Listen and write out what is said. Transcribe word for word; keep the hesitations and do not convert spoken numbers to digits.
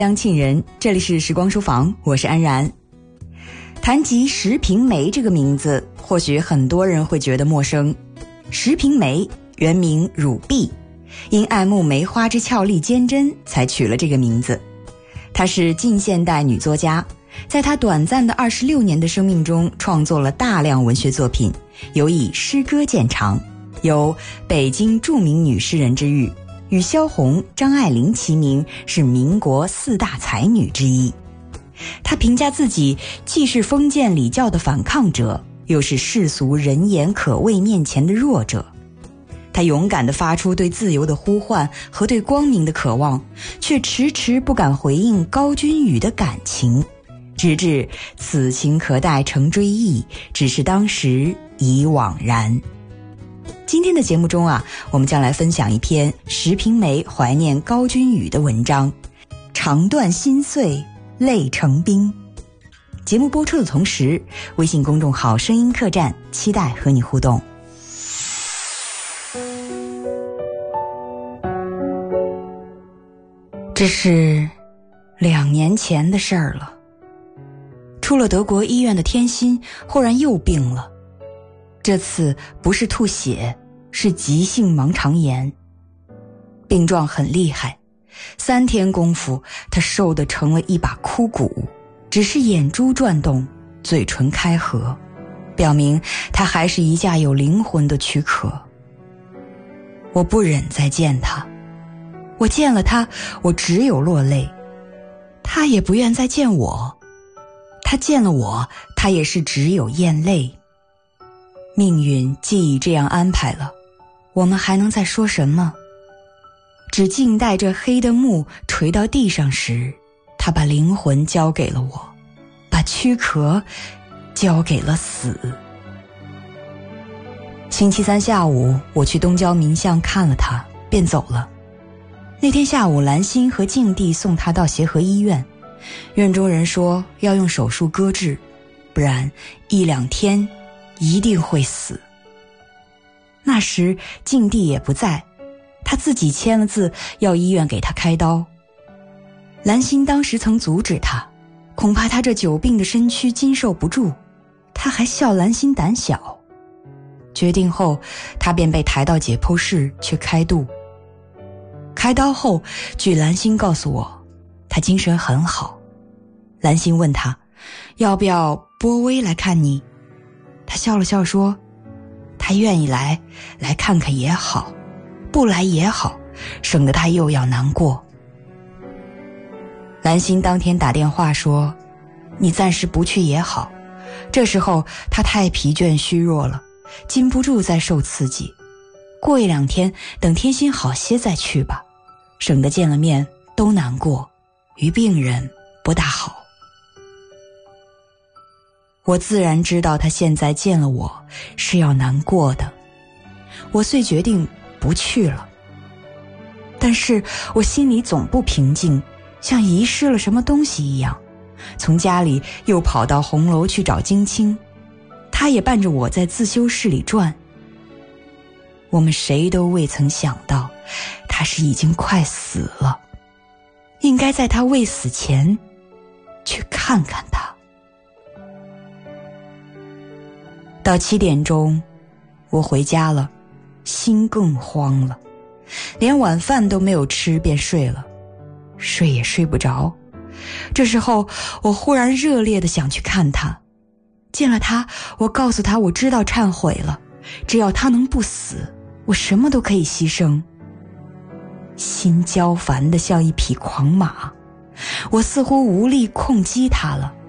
央沁人，这里是时光书房，我是安然。谈及石平梅这个名字，或许很多人会觉得陌生。石平梅原名汝弼，因爱慕梅花之俏丽坚贞才取了这个名字。她是近现代女作家，在她短暂的二十六年的生命中创作了大量文学作品，尤以诗歌见长，有北京著名女诗人之誉，与萧红、张爱玲齐名，是民国四大才女之一。她评价自己既是封建礼教的反抗者，又是世俗人言可畏面前的弱者。她勇敢地发出对自由的呼唤和对光明的渴望，却迟迟不敢回应高君宇的感情，直至此情可待成追忆，只是当时已惘然。今天的节目中啊，我们将来分享一篇石平梅怀念高君宇的文章，肠断心碎，泪成冰。节目播出的同时，微信公众号声音客栈期待和你互动。这是两年前的事儿了。出了德国医院的天心忽然又病了，这次不是吐血，是急性盲肠炎。病状很厉害，三天功夫他瘦得成了一把枯骨，只是眼珠转动，嘴唇开合，表明他还是一架有灵魂的躯壳。我不忍再见他，我见了他，我只有落泪。他也不愿再见我，他见了我，他也是只有咽泪。命运既已这样安排了，我们还能再说什么？只静待这黑的幕垂到地上时，他把灵魂交给了我，把躯壳交给了死。星期三下午，我去东郊民巷看了他，便走了。那天下午，兰心和静弟送他到协和医院，院中人说要用手术割治，不然一两天一定会死。那时静弟也不在，他自己签了字要医院给他开刀。兰心当时曾阻止他，恐怕他这久病的身躯经受不住，他还笑兰心胆小。决定后，他便被抬到解剖室去开肚。开刀后，据兰心告诉我，他精神很好。兰心问他要不要波威来看你，他笑了笑说他愿意来，来看看也好，不来也好，省得他又要难过。兰心当天打电话说你暂时不去也好，这时候他太疲倦虚弱了，禁不住再受刺激，过一两天等天心好些再去吧，省得见了面都难过，与病人不大好。我自然知道他现在见了我是要难过的，我遂决定不去了。但是我心里总不平静，像遗失了什么东西一样，从家里又跑到红楼去找金青，他也伴着我在自修室里转。我们谁都未曾想到他是已经快死了，应该在他未死前去看看他。到七点钟我回家了，心更慌了，连晚饭都没有吃便睡了，睡也睡不着。这时候我忽然热烈地想去看他，见了他，我告诉他我知道忏悔了，只要他能不死，我什么都可以牺牲。心焦烦得像一匹狂马，我似乎无力控击他了。